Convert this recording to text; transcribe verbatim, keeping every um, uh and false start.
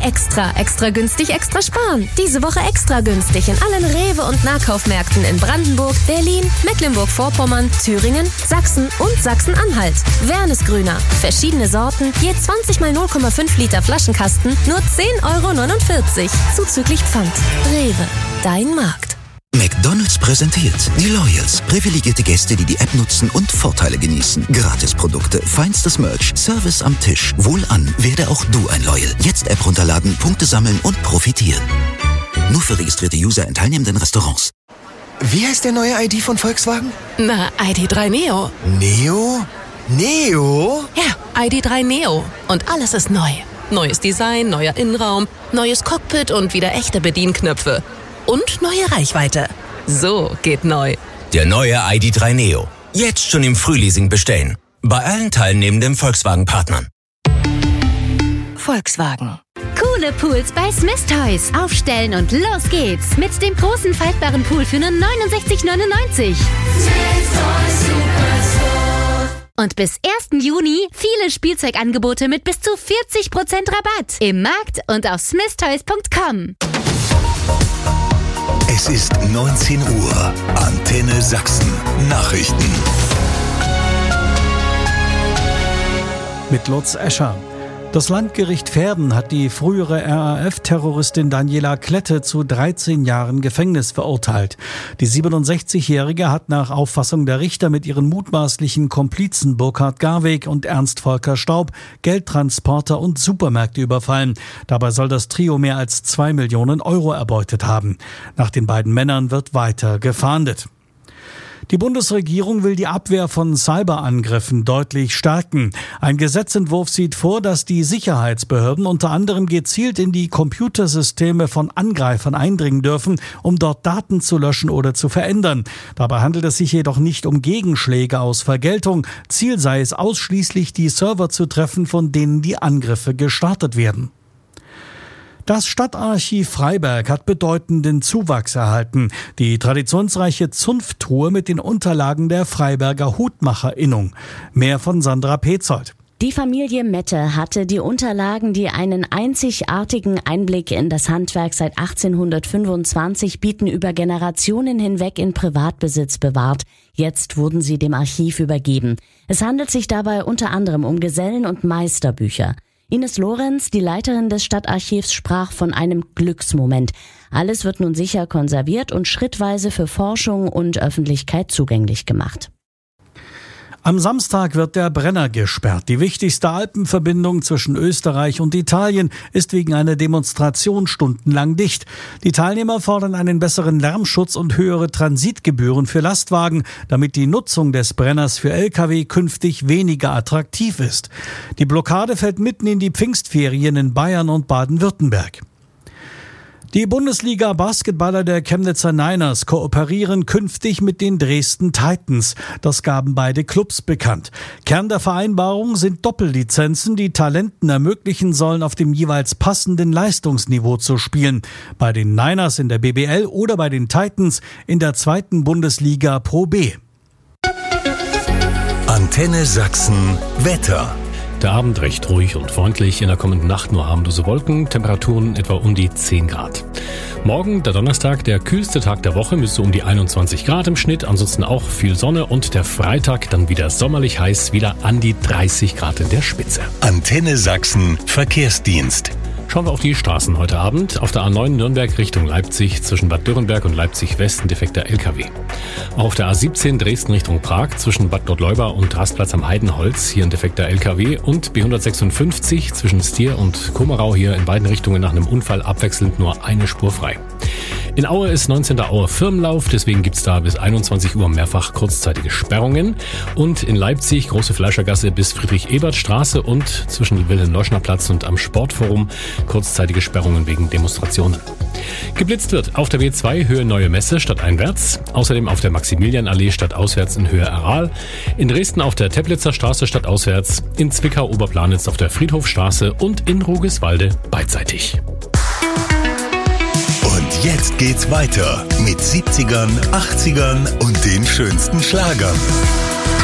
extra, extra günstig, extra sparen. Diese Woche extra günstig in allen Rewe- und Nahkaufmärkten in Brandenburg, Berlin, Mecklenburg-Vorpommern, Thüringen, Sachsen und Sachsen-Anhalt. Wernesgrüner. Verschiedene Sorten, je zwanzig mal null Komma fünf Liter Flaschenkasten, nur zehn Euro neunundvierzig. Zuzüglich Pfand. Rewe. Dein Markt. McDonald's präsentiert die Loyals. Privilegierte Gäste, die die App nutzen und Vorteile genießen. Gratisprodukte, feinstes Merch, Service am Tisch. Wohlan, werde auch du ein Loyal. Jetzt App runterladen, Punkte sammeln und profitieren. Nur für registrierte User in teilnehmenden Restaurants. Wie heißt der neue I D von Volkswagen? Na, I D drei Neo. Neo? Neo? Ja, I D drei Neo. Und alles ist neu. Neues Design, neuer Innenraum, neues Cockpit und wieder echte Bedienknöpfe. Und neue Reichweite. So geht neu. Der neue I D drei Neo. Jetzt schon im Frühleasing bestellen. Bei allen teilnehmenden Volkswagen-Partnern. Volkswagen. Coole Pools bei Smith Toys. Aufstellen und los geht's. Mit dem großen faltbaren Pool für nur neunundsechzig neunundneunzig. Und bis ersten Juni viele Spielzeugangebote mit bis zu vierzig Prozent Rabatt. Im Markt und auf smith toys punkt com. Es ist neunzehn Uhr. Antenne Sachsen. Nachrichten. Mit Lutz Escher. Das Landgericht Verden hat die frühere R A F-Terroristin Daniela Klette zu dreizehn Jahren Gefängnis verurteilt. Die siebenundsechzigjährige hat nach Auffassung der Richter mit ihren mutmaßlichen Komplizen Burkhard Garweg und Ernst Volker Staub Geldtransporter und Supermärkte überfallen. Dabei soll das Trio mehr als zwei Millionen Euro erbeutet haben. Nach den beiden Männern wird weiter gefahndet. Die Bundesregierung will die Abwehr von Cyberangriffen deutlich stärken. Ein Gesetzentwurf sieht vor, dass die Sicherheitsbehörden unter anderem gezielt in die Computersysteme von Angreifern eindringen dürfen, um dort Daten zu löschen oder zu verändern. Dabei handelt es sich jedoch nicht um Gegenschläge aus Vergeltung. Ziel sei es ausschließlich, die Server zu treffen, von denen die Angriffe gestartet werden. Das Stadtarchiv Freiberg hat bedeutenden Zuwachs erhalten. Die traditionsreiche Zunftruhe mit den Unterlagen der Freiberger Hutmacherinnung. Mehr von Sandra Petzold. Die Familie Mette hatte die Unterlagen, die einen einzigartigen Einblick in das Handwerk seit achtzehnhundertfünfundzwanzig bieten, über Generationen hinweg in Privatbesitz bewahrt. Jetzt wurden sie dem Archiv übergeben. Es handelt sich dabei unter anderem um Gesellen- und Meisterbücher. Ines Lorenz, die Leiterin des Stadtarchivs, sprach von einem Glücksmoment. Alles wird nun sicher konserviert und schrittweise für Forschung und Öffentlichkeit zugänglich gemacht. Am Samstag wird der Brenner gesperrt. Die wichtigste Alpenverbindung zwischen Österreich und Italien ist wegen einer Demonstration stundenlang dicht. Die Teilnehmer fordern einen besseren Lärmschutz und höhere Transitgebühren für Lastwagen, damit die Nutzung des Brenners für L K W künftig weniger attraktiv ist. Die Blockade fällt mitten in die Pfingstferien in Bayern und Baden-Württemberg. Die Bundesliga-Basketballer der Chemnitzer Niners kooperieren künftig mit den Dresden Titans. Das gaben beide Clubs bekannt. Kern der Vereinbarung sind Doppellizenzen, die Talenten ermöglichen sollen, auf dem jeweils passenden Leistungsniveau zu spielen. Bei den Niners in der B B L oder bei den Titans in der zweiten Bundesliga Pro B. Antenne Sachsen Wetter. Der Abend recht ruhig und freundlich, in der kommenden Nacht nur harmlose Wolken, Temperaturen etwa um die zehn Grad. Morgen, der Donnerstag, der kühlste Tag der Woche, müsste um die einundzwanzig Grad im Schnitt, ansonsten auch viel Sonne, und der Freitag dann wieder sommerlich heiß, wieder an die dreißig Grad in der Spitze. Antenne Sachsen Verkehrsdienst. Schauen wir auf die Straßen heute Abend. Auf der A neun Nürnberg Richtung Leipzig zwischen Bad Dürrenberg und Leipzig West ein defekter L K W. Auch auf der A siebzehn Dresden Richtung Prag zwischen Bad Gottleuba und Rastplatz am Heidenholz hier ein defekter L K W, und B hundertsechsundfünfzig zwischen Stier und Komarau hier in beiden Richtungen nach einem Unfall abwechselnd nur eine Spur frei. In Aue ist neunzehnter Auer Firmenlauf, deswegen gibt's da bis einundzwanzig Uhr mehrfach kurzzeitige Sperrungen. Und in Leipzig Große Fleischergasse bis Friedrich-Ebert-Straße und zwischen Wilhelm-Leuschner-Platz und am Sportforum kurzzeitige Sperrungen wegen Demonstrationen. Geblitzt wird auf der B zwei Höhe Neue Messe stadteinwärts, außerdem auf der Maximilianallee stadtauswärts in Höhe Aral, in Dresden auf der Teplitzer Straße stadtauswärts, in Zwickau Oberplanitz auf der Friedhofstraße und in Rugiswalde beidseitig. Und jetzt geht's weiter mit siebzigern, achtzigern und den schönsten Schlagern.